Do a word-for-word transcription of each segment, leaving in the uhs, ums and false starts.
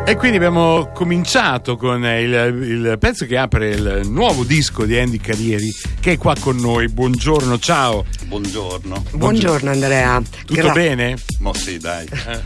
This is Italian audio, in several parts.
E quindi abbiamo cominciato con il, il pezzo che apre il nuovo disco di Andy Carrieri, che è qua con noi. Buongiorno, ciao. Buongiorno. Buongiorno Andrea. Tutto Gra- bene? Mo sì, dai. Eh.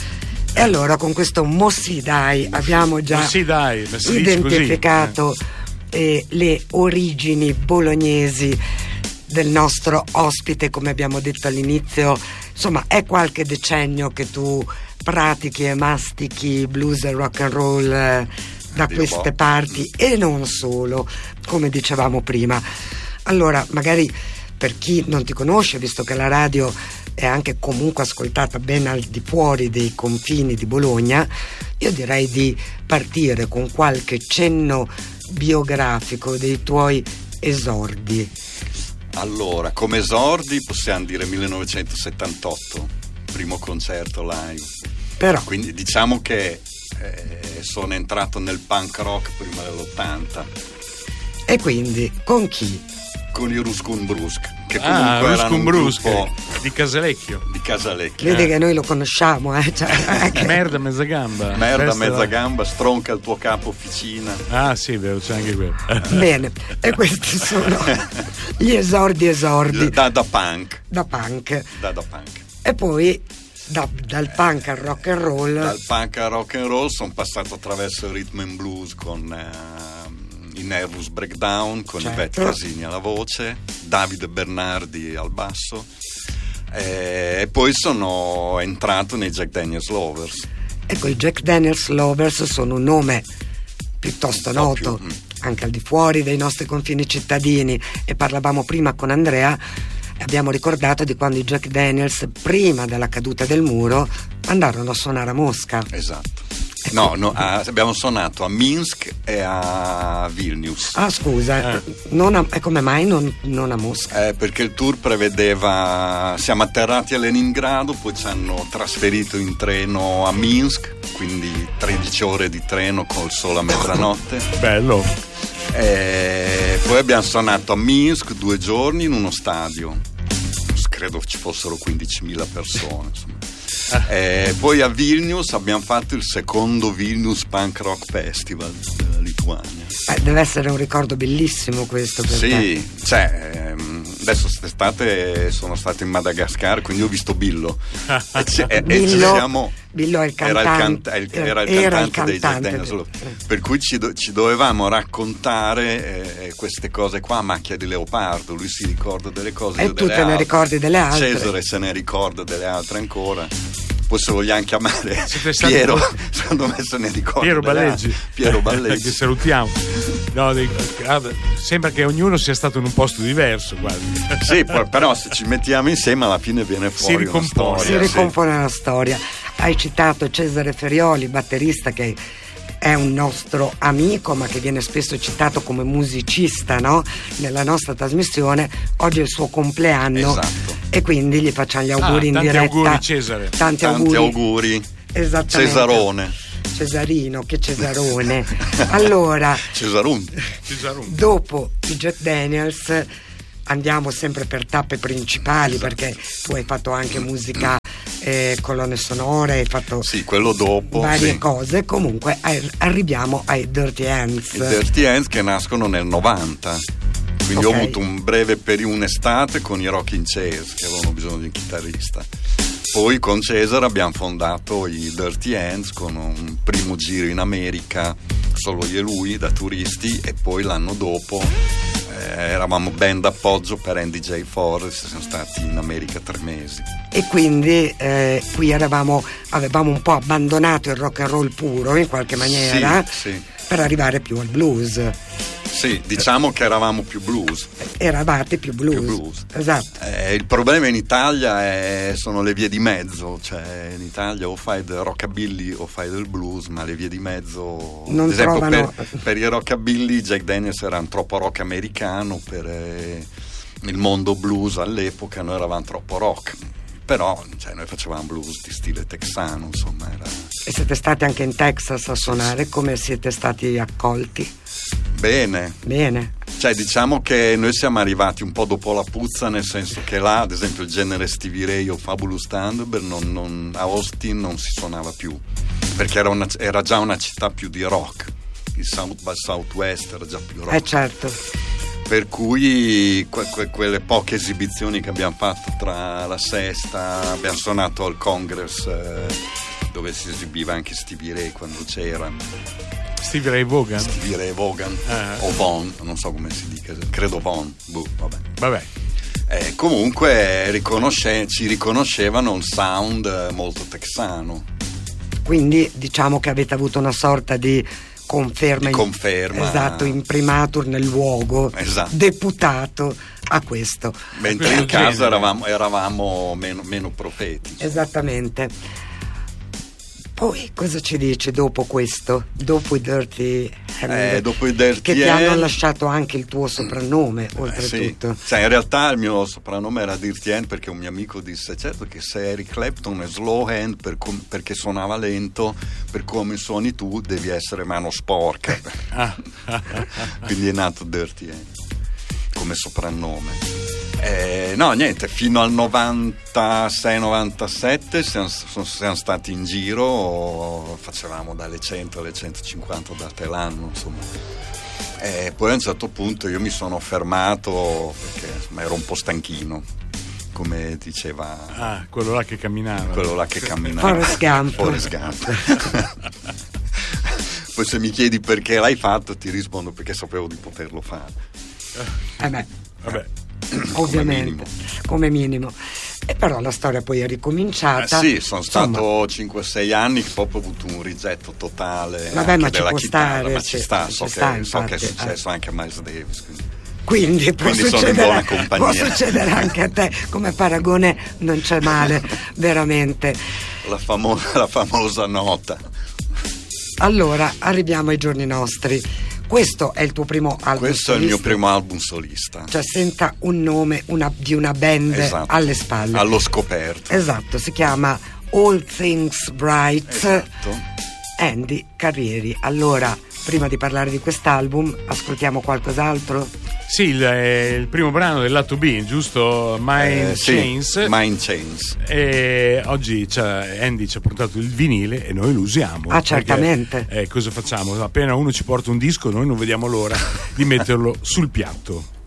E allora con questo Mossi dai abbiamo già Sì, dai, ma si dice identificato eh, le origini bolognesi del nostro ospite, come abbiamo detto all'inizio. Insomma, è qualche decennio che tu pratichi e mastichi blues e rock and roll eh, da Dio queste boh. parti, e non solo, come dicevamo prima. Allora, magari per chi non ti conosce, visto che la radio è anche comunque ascoltata ben al di fuori dei confini di Bologna, io direi di partire con qualche cenno biografico dei tuoi esordi. Allora, come esordi possiamo dire millenovecentosettantotto, primo concerto live. Però Quindi diciamo che eh, sono entrato nel punk rock prima dell'ottanta e quindi con chi? con i Ruscun Brusk, che comunque Ah, erano Ruscun un Brusk gruppo di Casalecchio. di Casalecchio. Vedi che noi lo conosciamo, eh? Cioè, è che- Merda mezza gamba. Merda, Questa mezza la- gamba, stronca il tuo capo officina. Ah sì, vero, c'è anche quello. Bene, e questi sono gli esordi esordi Da, da punk, da punk. da, da punk. E poi da- dal punk al rock and roll. Dal punk al rock and roll sono passato attraverso il rhythm and blues con eh, i Nervous Breakdown, con Certo. Yvette Casini alla voce, Davide Bernardi al basso, eh, e poi sono entrato nei Jack Daniels Lovers. Ecco, i Jack Daniels Lovers sono un nome piuttosto Un po' noto più, mm. anche al di fuori dei nostri confini cittadini, e parlavamo prima con Andrea, abbiamo ricordato di quando i Jack Daniels, prima della caduta del muro, andarono a suonare a Mosca. Esatto. No, no, a- abbiamo suonato a Minsk e a Vilnius. Ah, scusa, Eh. non a- e come mai non, non a Mosca? Eh, perché il tour prevedeva, siamo atterrati a Leningrado, poi ci hanno trasferito in treno a Minsk, quindi tredici ore di treno col sole a mezzanotte. Bello. E poi abbiamo suonato a Minsk due giorni in uno stadio, credo ci fossero quindicimila persone, insomma. E poi a Vilnius abbiamo fatto il secondo Vilnius Punk Rock Festival della Lituania. Eh, deve essere un ricordo bellissimo questo per te. Sì, cioè, ehm, adesso quest'estate sono stato in Madagascar, quindi ho visto Billo. E, ci- e- e ci Billo, siamo- Billo è il era il, cantante, canta- il- era il era il cantante dei Jack cantante Daniels del- Lovers. Per cui ci, do- ci dovevamo raccontare eh, queste cose qua a macchia di leopardo. Lui si ricorda delle cose, E io tu delle te ne altre. ricordi delle altre. Cesare se ne ricorda delle altre ancora. Poi se vogliamo chiamare Siete stati Piero, un po'- secondo me se ne ricorda Piero delle Balleggi. altre. Piero Balleggi. Che salutiamo. No, dei- ah, sembra che ognuno sia stato in un posto diverso quasi. Sì, poi- però se ci mettiamo insieme alla fine viene fuori una ricompone. storia. Si sì. ricompone la storia. Hai citato Cesare Ferioli, batterista, che è un nostro amico ma che viene spesso citato come musicista, no? Nella nostra trasmissione. Oggi è il suo compleanno, Esatto. e quindi gli facciamo gli auguri Ah, in tanti diretta. auguri, Cesare. Tanti, Tanti auguri. Esattamente. Cesarone. Cesarino, che Cesarone. Allora, Cesarun. Cesarum. dopo i Jack Daniels andiamo sempre per tappe principali, perché tu hai fatto anche musica, eh, colonne sonore, hai fatto Sì, quello dopo. varie sì. cose. Comunque ai- arriviamo ai Dirty Hands. I Dirty Hands che nascono nel novanta. Quindi Ok. ho avuto un breve periodo, un'estate con i Rockin' Chairs che avevano bisogno di un chitarrista. Poi con Cesare abbiamo fondato i Dirty Hands con un primo giro in America, solo io e lui da turisti, e poi l'anno dopo eh, eravamo band d'appoggio per Andy J. Forrest, siamo stati in America tre mesi. E quindi eh, qui eravamo, avevamo un po' abbandonato il rock and roll puro in qualche maniera, Sì, sì. per arrivare più al blues. Sì, diciamo che eravamo più blues. Eravate più blues. Più blues. Esatto. Eh, il problema in Italia è- sono le vie di mezzo, cioè in Italia o fai del rockabilly o fai del blues, ma le vie di mezzo, Non ad esempio trovano- per, per il rockabilly Jack Daniels era un troppo rock americano, per eh, il mondo blues all'epoca noi eravamo troppo rock, però cioè, noi facevamo blues di stile texano, insomma era E siete stati anche in Texas a suonare. Come siete stati accolti? bene. Bene. Cioè diciamo che noi siamo arrivati un po' dopo la puzza, nel senso che là ad esempio il genere Stevie Ray o Fabulous Thunderbird non, non, a Austin non si suonava più. perché era, una, era già una città più di rock, il South by Southwest era già più rock. Eh certo. Per cui que- que- quelle poche esibizioni che abbiamo fatto tra la sesta, abbiamo suonato al Congress eh, dove si esibiva anche Stevie Ray quando c'era. Stevie Ray Vaughan? Stevie Ray Vaughan ah. o Vaughan, non so come si dica, credo Vaughan. Boh, vabbè. Vabbè. Eh, comunque riconosce- ci riconoscevano un sound molto texano. Quindi diciamo che avete avuto una sorta di conferma, di conferma. Esatto, imprimatur nel luogo, esatto. deputato a questo. Mentre in casa eravamo, eravamo meno, meno profetici. Esattamente. Poi cosa ci dici dopo questo? Dopo i Dirty Hand, eh, dopo i Dirty che ti Hand, hanno lasciato anche il tuo soprannome, eh, oltretutto. Sì. Cioè, in realtà il mio soprannome era Dirty Hand perché un mio amico disse: certo che sei Eric Clapton è slow hand per com- perché suonava lento, per come suoni tu devi essere mano sporca. Quindi è nato Dirty Hand come soprannome. Eh, no, niente, fino al novantasei novantasette siamo, siamo stati in giro, facevamo dalle cento alle centocinquanta date l'anno, insomma. Eh, poi a un certo punto io mi sono fermato perché insomma, ero un po' stanchino, come diceva ah, quello là che camminava. Quello là che camminava. Forrest Gump. Forrest Gump. Poi se mi chiedi perché l'hai fatto ti rispondo perché sapevo di poterlo fare. Eh beh. Vabbè. Ovviamente, come minimo. come minimo. E però la storia poi è ricominciata. Eh sì, sono Insomma, stato cinque sei anni che proprio ho avuto un rigetto totale. Vabbè, anche ma ci della può chitarra, stare, ma sì, ci sta, ci so, sta, che, so che è infatti, successo eh. anche a Miles Davis. Quindi, quindi, può, quindi succedere, sono in buona compagnia. può succedere anche a te, come paragone non c'è male, veramente. La famosa, la famosa nota. Allora, arriviamo ai giorni nostri. Questo è il tuo primo album Questo solista? è il mio primo album solista. Cioè senza un nome una, di una band esatto. alle spalle. Allo scoperto. Esatto, si chiama All Things Bright. Esatto. Andy Carrieri. Allora, prima di parlare di quest'album, ascoltiamo qualcos'altro? Sì, il, eh, il primo brano del lato B, giusto? Mind eh, sì, Chains. Mind Chains. E oggi Andy ci ha portato il vinile e noi lo usiamo. Ah, certamente. Perché, eh, cosa facciamo? Appena uno ci porta un disco, noi non vediamo l'ora di metterlo sul piatto.